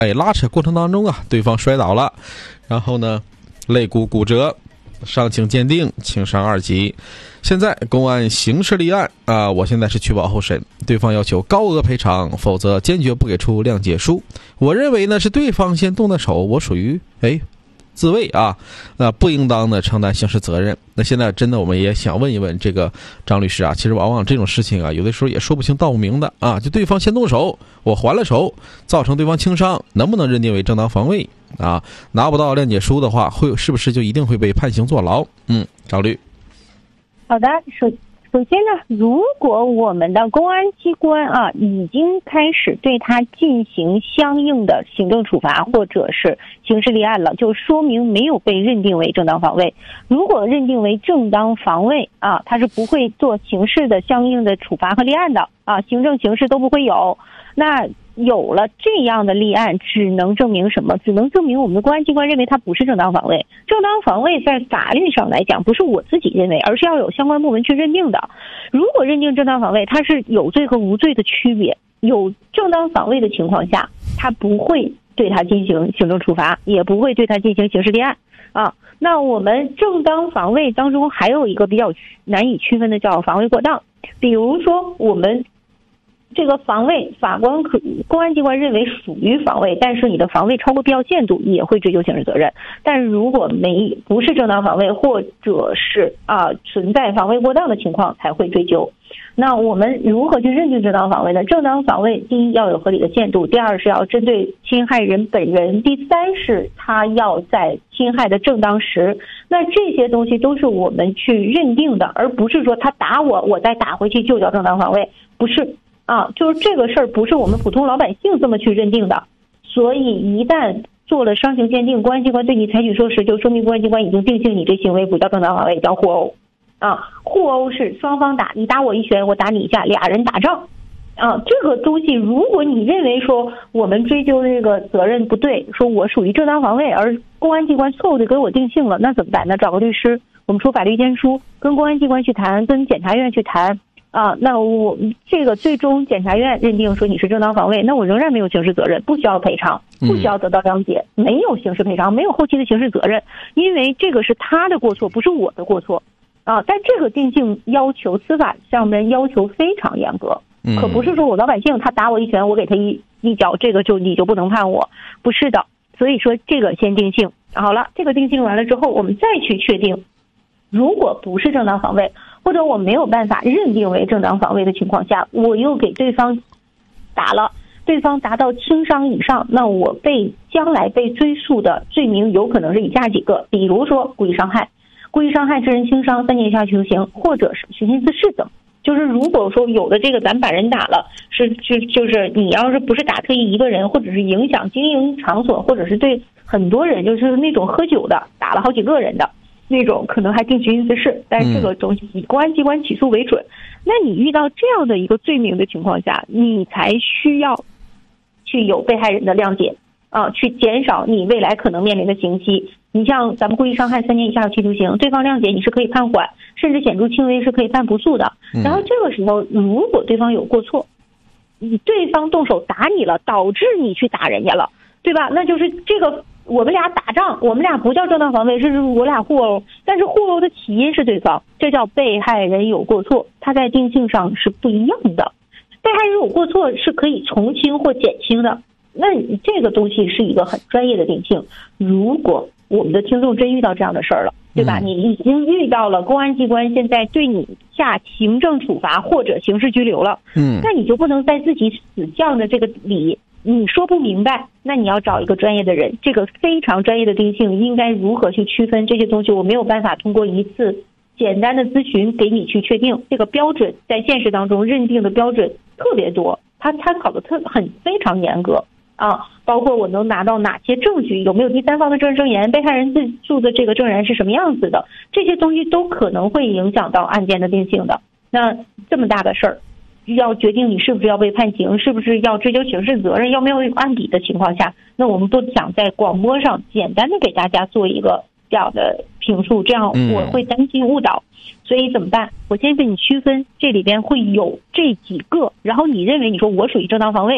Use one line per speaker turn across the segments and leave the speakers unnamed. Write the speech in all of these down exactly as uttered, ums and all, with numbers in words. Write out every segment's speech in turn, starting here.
哎，拉扯过程当中啊，对方摔倒了，然后呢，肋骨骨折，上请鉴定，轻伤二级。现在公安刑事立案啊，我现在是取保候审，对方要求高额赔偿，否则坚决不给出谅解书。我认为呢是对方先动的手，我属于哎自卫啊，那不应当呢承担刑事责任。那现在真的我们也想问一问这个张律师啊，其实往往这种事情啊，有的时候也说不清道不明的啊，就对方先动手，我还了手，造成对方轻伤，能不能认定为正当防卫啊？拿不到谅解书的话，会是不是就一定会被判刑坐牢？嗯，张律。
好的，首首先呢，如果我们的公安机关啊已经开始对他进行相应的行政处罚或者是刑事立案了，就说明没有被认定为正当防卫。如果认定为正当防卫啊，他是不会做刑事的相应的处罚和立案的啊，行政刑事都不会有。那有了这样的立案，只能证明什么？只能证明我们的公安机关认为它不是正当防卫。正当防卫在法律上来讲，不是我自己认为，而是要有相关部门去认定的。如果认定正当防卫，它是有罪和无罪的区别。有正当防卫的情况下，它不会对它进行行政处罚，也不会对它进行刑事立案啊。那我们正当防卫当中还有一个比较难以区分的叫防卫过当，比如说我们这个防卫，法官可公安机关认为属于防卫，但是你的防卫超过必要限度，也会追究刑事责任。但是如果没不是正当防卫，或者是啊存在防卫过当的情况，才会追究。那我们如何去认定正当防卫呢？正当防卫，第一要有合理的限度，第二是要针对侵害人本人，第三是他要在侵害的正当时。那这些东西都是我们去认定的，而不是说他打我，我再打回去就叫正当防卫，不是。啊，就是这个事儿不是我们普通老百姓这么去认定的，所以一旦做了伤情鉴定，公安机关对你采取措施，就说明公安机关已经定性你这行为不叫正当防卫，叫互殴。啊，互殴是双方打，你打我一拳，我打你一下，俩人打仗。啊，这个东西，如果你认为说我们追究这个责任不对，说我属于正当防卫，而公安机关错误的给我定性了，那怎么办？那找个律师，我们出法律意见书，跟公安机关去谈，跟检察院去谈。啊，那我这个最终检察院认定说你是正当防卫，那我仍然没有刑事责任，不需要赔偿，不需要得到谅解，没有刑事赔偿，没有后期的刑事责任，因为这个是他的过错，不是我的过错。啊，但这个定性要求，司法上面要求非常严格，可不是说我老百姓他打我一拳，我给他一一脚，这个就你就不能判我，不是的。所以说这个先定性好了，这个定性完了之后，我们再去确定，如果不是正当防卫，或者我没有办法认定为正当防卫的情况下，我又给对方打了，对方达到轻伤以上，那我被将来被追诉的罪名有可能是以下几个，比如说故意伤害，故意伤害致人轻伤，三年以下求刑，或者是寻衅滋事等。就是如果说有的这个咱把人打了，是是就是你要是不是打特意一个人，或者是影响经营场所，或者是对很多人，就是那种喝酒的打了好几个人的那种，可能还定寻衅滋事，但是这个东西以公安机关起诉为准。那你遇到这样的一个罪名的情况下，你才需要去有被害人的谅解啊，去减少你未来可能面临的刑期。你像咱们故意伤害三年以下有期徒刑，对方谅解你是可以判缓，甚至显著轻微是可以判不诉的。然后这个时候，如果对方有过错，你对方动手打你了，导致你去打人家了，对吧？那就是这个。我们俩打仗，我们俩不叫正当防卫，是我俩互殴，但是互殴的起因是对方，这叫被害人有过错，他在定性上是不一样的。被害人有过错是可以从轻或减轻的，那你这个东西是一个很专业的定性。如果我们的听众真遇到这样的事儿了，对吧？你已经遇到了公安机关现在对你下行政处罚或者刑事拘留了，嗯，那你就不能在自己死犟的这个理。你说不明白，那你要找一个专业的人，这个非常专业的定性应该如何去区分这些东西，我没有办法通过一次简单的咨询给你去确定。这个标准在现实当中认定的标准特别多，它参考的特很非常严格啊，包括我能拿到哪些证据，有没有第三方的证人证言，被害人自诉的这个证人是什么样子的，这些东西都可能会影响到案件的定性的。那这么大的事儿，要决定你是不是要被判刑，是不是要追究刑事责任，要没有案底的情况下，那我们不想在广播上简单的给大家做一个这样的评述，这样我会担心误导。所以怎么办？我先给你区分，这里边会有这几个，然后你认为你说我属于正当防卫，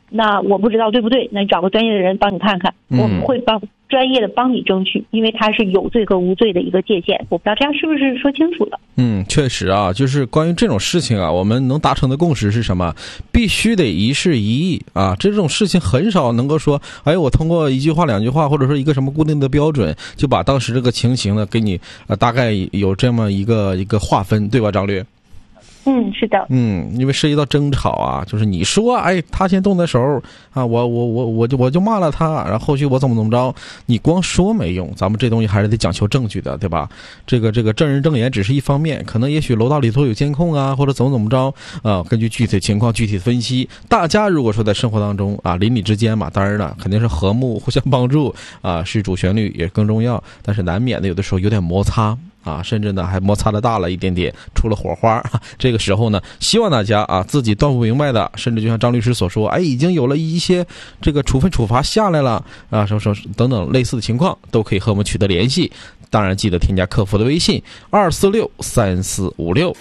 那我不知道对不对，那你找个专业的人帮你看看，我们会帮专业的帮你争取，因为它是有罪和无罪的一个界限。我不知道这样是不是说清楚了？
嗯，确实啊，就是关于这种事情啊，我们能达成的共识是什么？必须得一事一议啊！这种事情很少能够说，哎，我通过一句话、两句话，或者说一个什么固定的标准，就把当时这个情形呢，给你呃大概有这么一个一个划分，对吧，张律？
嗯，是的。
嗯，因为涉及到争吵啊，就是你说，哎，他先动的手啊，我我我我就我就骂了他，然后后续我怎么怎么着，你光说没用，咱们这东西还是得讲求证据的，对吧？这个这个证人证言只是一方面，可能也许楼道里头有监控啊，或者怎么怎么着啊，根据具体情况具体分析。大家如果说在生活当中啊，邻里之间嘛，当然了，肯定是和睦互相帮助啊，是主旋律也更重要，但是难免的有的时候有点摩擦。啊，甚至呢还摩擦的大了一点点，出了火花。这个时候呢，希望大家啊自己断不明白的，甚至就像张律师所说，哎，已经有了一些这个处分处罚下来了啊，什么什么等等类似的情况，都可以和我们取得联系。当然记得添加客服的微信二四六三四五六。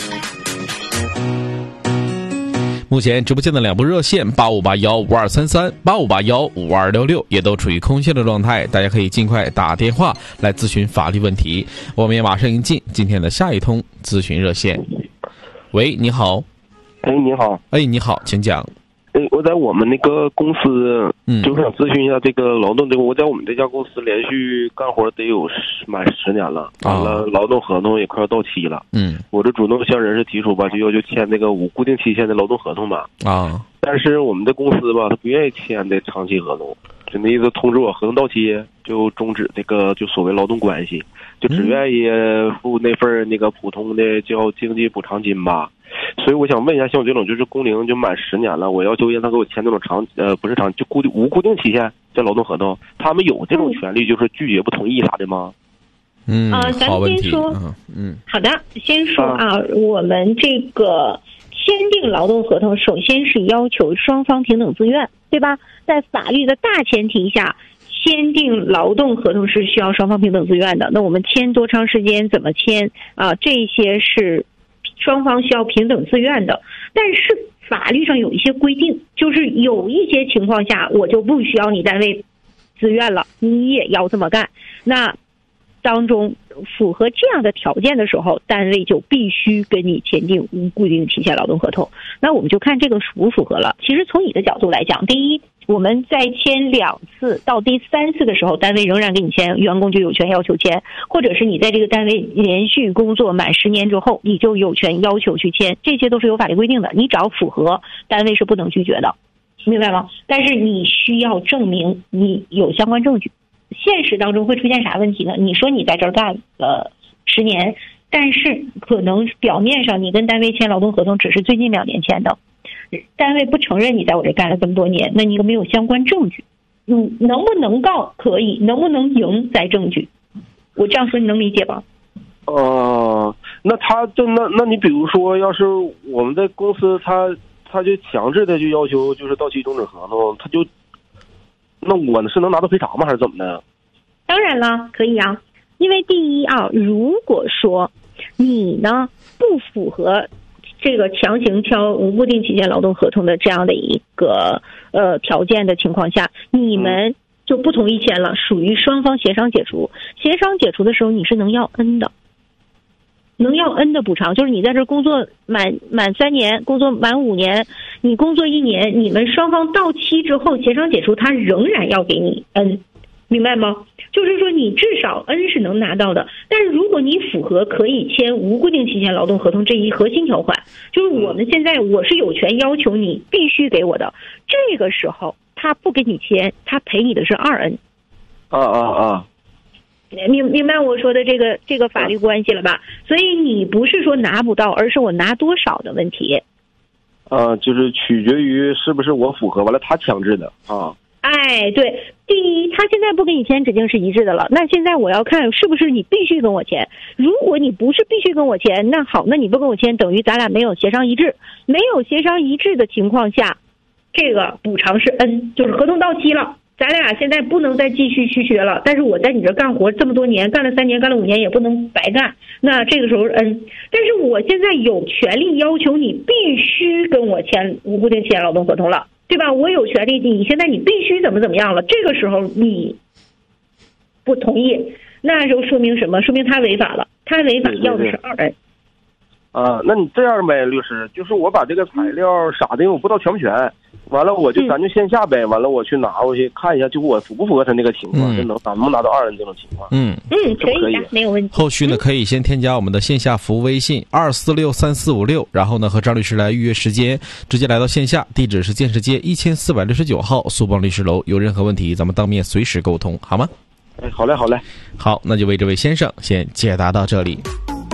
目前直播间的两部热线八五八幺五二三三、八五八幺五二六六也都处于空线的状态，大家可以尽快打电话来咨询法律问题。我们也马上迎进今天的下一通咨询热线。喂，你好。
哎，你好。
哎，你好，请讲。
哎，我在我们那个公司，
嗯，
就是想咨询一下这个劳动这个。我在我们这家公司连续干活得有十满十年了，完了劳动合同也快要到期了。
嗯，
我这主动向人事提出吧，就要求签那个无固定期限的劳动合同吧。
啊，
但是我们的公司吧，他不愿意签的长期合同，就那意思通知我合同到期就终止这个就所谓劳动关系，就只愿意付那份那个普通的叫经济补偿金吧。所以我想问一下，像我这种就是工龄就满十年了，我要求让他给我签那种长呃不是长就固定无固定期限的劳动合同，他们有这种权利，就是拒绝不同意啥的吗？
嗯，
啊、呃，咱们先说，
嗯嗯，
好的，先说啊，啊我们这个签订劳动合同，首先是要求双方平等自愿，对吧？在法律的大前提下，签订劳动合同是需要双方平等自愿的。那我们签多长时间，怎么签啊？这些是双方需要平等自愿的。但是法律上有一些规定，就是有一些情况下，我就不需要你单位自愿了，你也要这么干。那当中符合这样的条件的时候，单位就必须跟你签订无固定期限劳动合同。那我们就看这个符不符合了。其实从你的角度来讲，第一，我们在签两次到第三次的时候，单位仍然给你签，员工就有权要求签，或者是你在这个单位连续工作满十年之后，你就有权要求去签，这些都是有法律规定的，你只要符合，单位是不能拒绝的，明白吗？但是你需要证明你有相关证据。现实当中会出现啥问题呢？你说你在这儿干了十年，但是可能表面上你跟单位签劳动合同只是最近两年签的，单位不承认你在我这干了这么多年，那你有没有相关证据？嗯，能不能告可以，能不能赢在证据。我这样说你能理解吧？
哦、呃，那他就那那你比如说，要是我们的公司他他就强制的就要求就是到期终止合同，他就。那我是能拿到赔偿吗？还是怎么的？
当然了，可以啊。因为第一啊，如果说你呢不符合这个强行签无固定期限劳动合同的这样的一个呃条件的情况下，你们就不同意签了，属于双方协商解除。协商解除的时候，你是能要 N 的。能要 N 的补偿，就是你在这工作满满三年，工作满五年，你工作一年，你们双方到期之后协商解除，他仍然要给你 N， 明白吗？就是说你至少 N 是能拿到的。但是如果你符合可以签无固定期限劳动合同这一核心条款，就是我们现在我是有权要求你必须给我的，这个时候他不给你签，他赔你的是二 N。
啊啊啊！
明明白我说的这个这个法律关系了吧？所以你不是说拿不到，而是我拿多少的问题。
啊，就是取决于是不是我符合，完了他强制的啊。
哎，对，第一，他现在不给你签，指定是一致的了。那现在我要看是不是你必须跟我签。如果你不是必须跟我签，那好，那你不跟我签，等于咱俩没有协商一致。没有协商一致的情况下，这个补偿是 N， 就是合同到期了。咱俩现在不能再继续续约了，但是我在你这干活这么多年，干了三年，干了五年，也不能白干。那这个时候是 N， 但是我现在有权利要求你必须跟我签无固定期限劳动合同了。 对吧？我有权利，你现在你必须怎么怎么样了？这个时候你不同意，那就说明什么？说明他违法了，他违法要的是二 A。
啊，那你这样呗，律师，就是我把这个材料啥的，因为我不知道全不全，完了我就咱就线下呗，完了我去拿过去看一下，就我符不符合他那个情况，就、嗯、能能不能拿到二人这种情况？
嗯
嗯，可以的，没有问题。
后续呢，可以先添加我们的线下服务微信二四六三四五六，然后呢和张律师来预约时间，直接来到线下，地址是建设街一千四百六十九号苏邦律师楼，有任何问题咱们当面随时沟通，好吗？
哎，好嘞，好嘞，
好，那就为这位先生先解答到这里。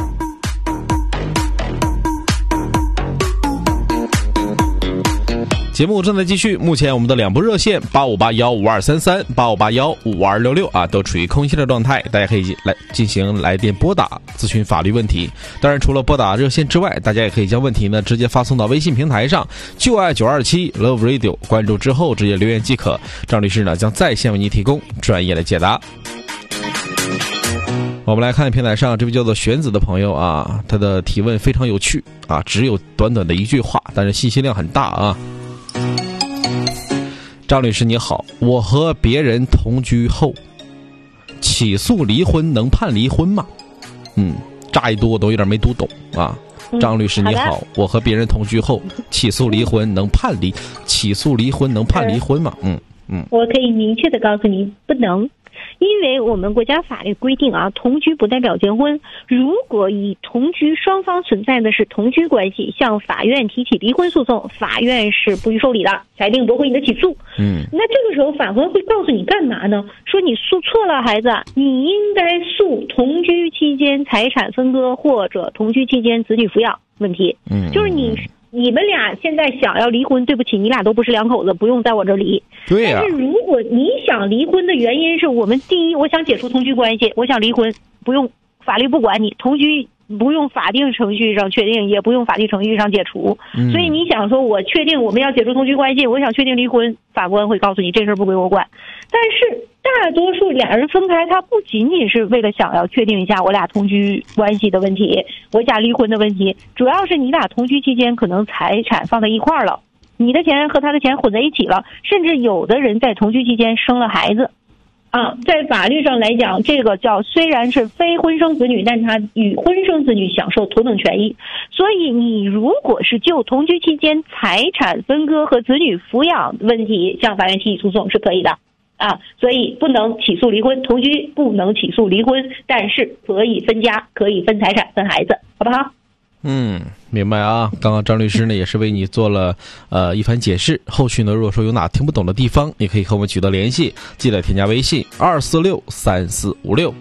节目正在继续，目前我们的两部热线八五八幺五二三三、八五八幺五二六六啊，都处于空心的状态，大家可以来进行来电拨打咨询法律问题。当然，除了拨打热线之外，大家也可以将问题呢直接发送到微信平台上，就爱九二七 Love Radio， 关注之后直接留言即可。张律师呢将在线为您提供专业的解答。我们来看平台上这位叫做玄子的朋友啊，他的提问非常有趣啊，只有短短的一句话，但是信息量很大啊。张律师你好，我和别人同居后起诉离婚能判离婚吗？嗯，乍一读我都有点没读懂啊。张律师你好，嗯、我和别人同居后起诉离婚能判离起诉离婚能判离婚吗？嗯嗯，
我可以明确的告诉你，不能。因为我们国家法律规定啊，同居不代表结婚。如果以同居双方存在的是同居关系，向法院提起离婚诉讼，法院是不予受理的，裁定驳回你的起诉。
嗯，
那这个时候法官会告诉你干嘛呢？说你诉错了，孩子，你应该诉同居期间财产分割或者同居期间子女抚养问题。
嗯，
就是你。你们俩现在想要离婚，对不起，你俩都不是两口子，不用在我这儿离。
对呀、啊。
但是如果你想离婚的原因是我们第一，我想解除同居关系，我想离婚，不用法律不管你，同居不用法定程序上确定，也不用法定程序上解除。
嗯、
所以你想说我确定我们要解除同居关系，我想确定离婚，法官会告诉你这事儿不归我管。但是大多数俩人分开，他不仅仅是为了想要确定一下我俩同居关系的问题，我俩离婚的问题，主要是你俩同居期间可能财产放在一块儿了，你的钱和他的钱混在一起了，甚至有的人在同居期间生了孩子。啊，在法律上来讲，这个叫虽然是非婚生子女，但他与婚生子女享受同等权益。所以你如果是就同居期间财产分割和子女抚养问题向法院提起诉讼是可以的。啊，所以不能起诉离婚，同居不能起诉离婚，但是可以分家，可以分财产，分孩子，好不好？
嗯，明白啊。刚刚张律师呢也是为你做了呃一番解释，后续呢如果说有哪听不懂的地方，也可以和我们取得联系，记得添加微信二四六三四五六。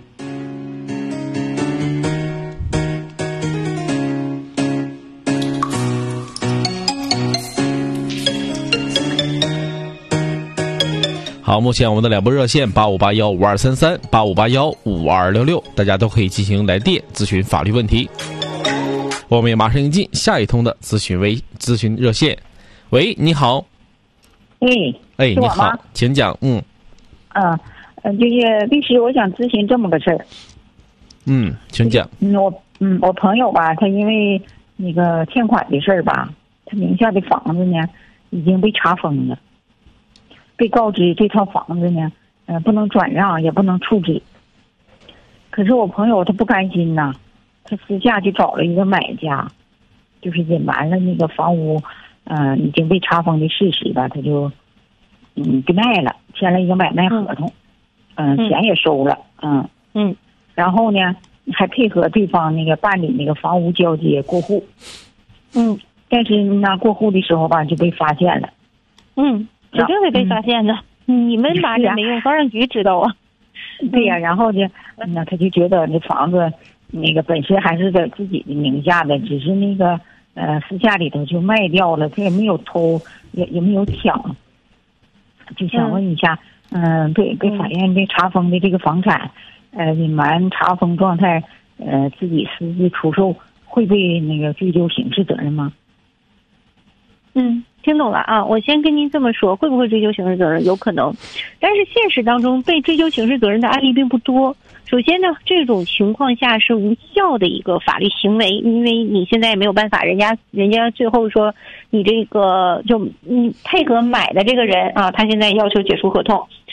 好，目前我们的两部热线八五八幺五二三三、八五八幺五二六六，大家都可以进行来电咨询法律问题。我们也马上迎进下一通的咨询微咨询热线。喂，你好。
嗯，
哎，你好，请讲。嗯，
啊，呃，就是律师，我想咨询这么个事儿。
嗯，请讲。
嗯，我嗯，我朋友吧，他因为那个欠款的事儿吧，他名下的房子呢已经被查封了。被告知这套房子呢，呃，不能转让，也不能处置。可是我朋友他不甘心呐，他私下就找了一个买家，就是隐瞒了那个房屋，呃，已经被查封的事实吧，他就嗯给卖了，签了一个买卖合同，嗯、呃，钱也收了，嗯
嗯，
然后呢还配合对方那个办理那个房屋交接过户，
嗯，
但是那过户的时候吧就被发现了，
嗯。指定会被发现的，嗯、你们把这没用，房产局知道啊。
对呀、啊，然后呢，那他就觉得这房子那个本身还是在自己的名下的，只是那个呃私下里头就卖掉了，他也没有偷，也也没有抢，就想问一下，嗯、呃，被被法院被查封的这个房产，呃，隐瞒查封状态，呃，自己私自出售，会被那个追究刑事责任吗？
嗯。听懂了啊，我先跟您这么说，会不会追究刑事责任？有可能，但是现实当中被追究刑事责任的案例并不多。 首先呢，这种情况下是无效的一个法律行为，因为你现在也没有办法，人家人家最后说你这个就你配合买的这个人啊，他现在要求解除合同，